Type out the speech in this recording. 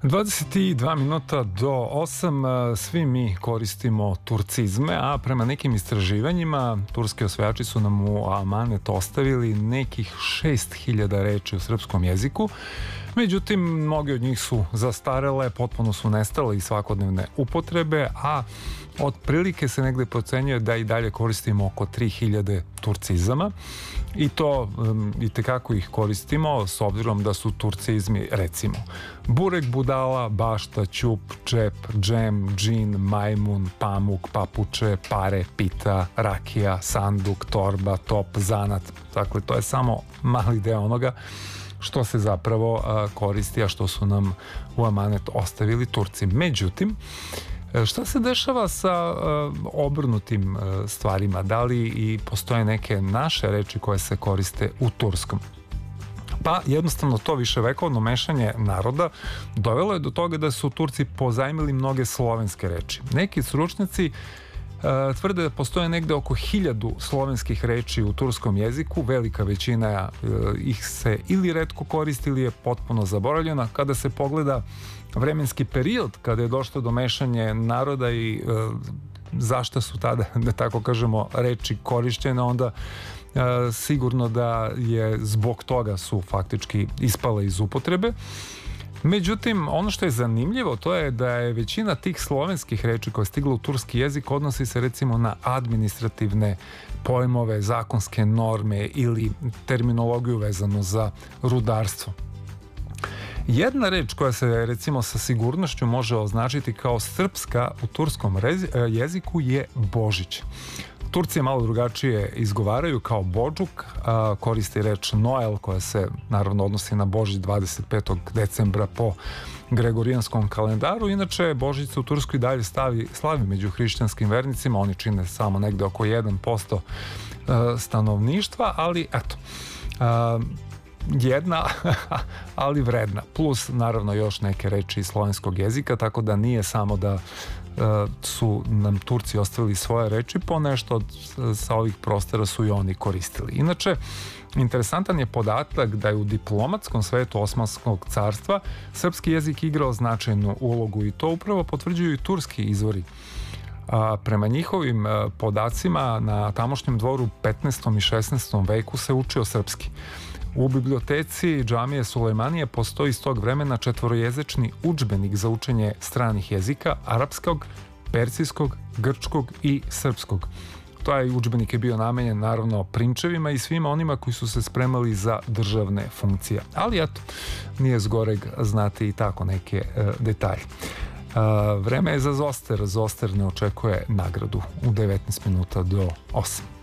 22 minuta do 8, svi mi koristimo turcizme, a prema nekim istraživanjima turski osvajači su nam u amanet ostavili nekih 6000 reči u srpskom jeziku. Međutim, mnogi od njih su zastarele, potpuno su nestale iz svakodnevne upotrebe, a otprilike se negde procenjuje da i dalje koristimo oko 3000 turcizama i to itekako ih koristimo s obzirom da su turcizmi recimo burek, budala, bašta, ćup, džep, džem, džin, majmun, pamuk, papuče, pare, pita, rakija, sanduk, torba, top, zanat. Dakle, to je samo mali deo onoga što se zapravo koristi, a što su nam u amanet ostavili Turci. Međutim, šta se dešava sa obrnutim stvarima? Da li i postoje neke naše reči koje se koriste u turskom? Pa jednostavno to viševekovno mešanje naroda dovelo je do toga da su Turci pozajmili mnoge slovenske reči. Neki stručnjaci tvrde da postoje negde oko 1000 slovenskih reči u turskom jeziku, velika većina ih se ili retko koristi ili je potpuno zaboravljena. Kada se pogleda vremenski period kada je došlo do mešanja naroda i zašto su tada, da tako kažemo, reči korišćene, onda sigurno da je zbog toga su faktički ispale iz upotrebe. Međutim, ono što je zanimljivo to je da je većina tih slovenskih reči koja je stigla u turski jezik odnosi se recimo na administrativne pojmove, zakonske norme ili terminologiju vezanu za rudarstvo. Jedna reč koja se recimo sa sigurnošću može označiti kao srpska u turskom jeziku je Božić. Turci je malo drugačije izgovaraju kao Bodžuk, koristi reč Noel koja se naravno odnosi na Božić 25. decembra po gregorijanskom kalendaru. Inače, Božić se u Turskoj dalje slavi među hrišćanskim vernicima, oni čine samo negde oko 1% stanovništva, ali eto, jedna, ali vredna. Plus, naravno, još neke reči iz slovenskog jezika, tako da nije samo da su nam Turci ostavili svoje reči, po nešto sa ovih prostora su i oni koristili. Inače, interesantan je podatak da je u diplomatskom svetu Osmanskog carstva srpski jezik igrao značajnu ulogu i to upravo potvrđuju i turski izvori. Prema njihovim podacima na tamošnjem dvoru u 15. i 16. veku se učio srpski. U biblioteci džamije Sulejmanije postoji iz tog vremena 4-jezični udžbenik za učenje stranih jezika, arapskog, persijskog, grčkog i srpskog. Taj udžbenik je bio namenjen naravno prinčevima i svima onima koji su se spremali za državne funkcije. Ali eto, nije zgoreg znati i tako neke detalje. Vreme je za Zoster. Zoster ne očekuje nagradu u 19 minuta do 8.